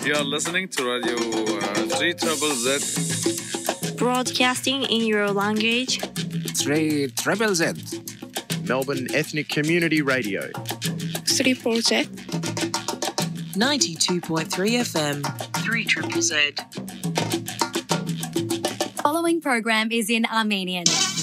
You are listening to Radio 3 Triple Z. Broadcasting in your language. 3 Triple Z. Melbourne Ethnic Community Radio. 3 Z. 92.3 FM. 3 Triple Z. Following program is in Armenian.